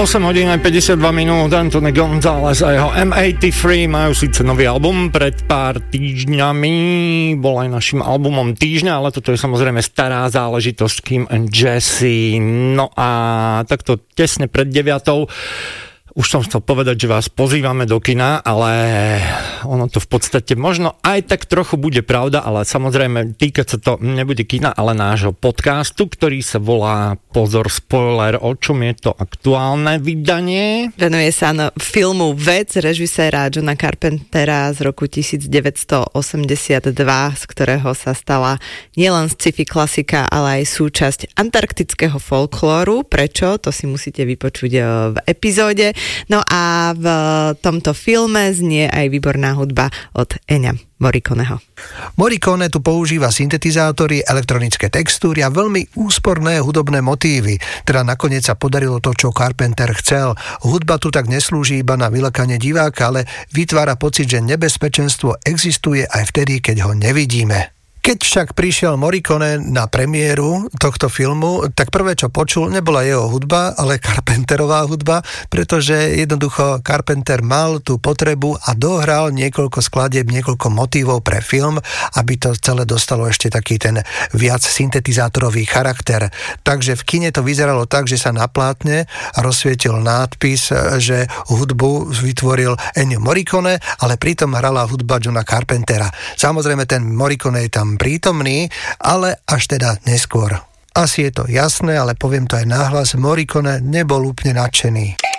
8 hodín aj 52 minút. Anthony González a jeho M83 majú síce nový album, pred pár týždňami bol aj našim albumom týždňa, ale toto je samozrejme stará záležitosť Kim and Jesse. No a takto tesne pred 9:00 už som chcel povedať, že vás pozývame do kina, ale ono to v podstate možno aj tak trochu bude pravda, ale samozrejme týkať sa to nebude kina, ale nášho podcastu, ktorý sa volá Pozor, spoiler, o čom je to aktuálne vydanie? Venuje sa filmu Vec režiséra Johna Carpentera z roku 1982, z ktorého sa stala nielen sci-fi klasika, ale aj súčasť antarktického folklóru. Prečo? To si musíte vypočuť v epizóde. No a v tomto filme znie aj výborná hudba od Ennio Morriconeho. Morricone tu používa syntetizátory, elektronické textúry a veľmi úsporné hudobné motívy. Teda nakoniec sa podarilo to, čo Carpenter chcel. Hudba tu tak neslúži iba na vyľakanie diváka, ale vytvára pocit, že nebezpečenstvo existuje aj vtedy, keď ho nevidíme. Keď však prišiel Morricone na premiéru tohto filmu, tak prvé, čo počul, nebola jeho hudba, ale Carpenterová hudba, pretože jednoducho Carpenter mal tú potrebu a dohral niekoľko skladieb, niekoľko motívov pre film, aby to celé dostalo ešte taký ten viac syntetizátorový charakter. Takže v kine to vyzeralo tak, že sa na plátne rozsvietil nápis, že hudbu vytvoril Ennio Morricone, ale pritom hrala hudba Johna Carpentera. Samozrejme, ten Morricone je tam prítomný, ale až teda neskôr. Asi je to jasné, ale poviem to aj nahlas, Morricone nebol úplne nadšený.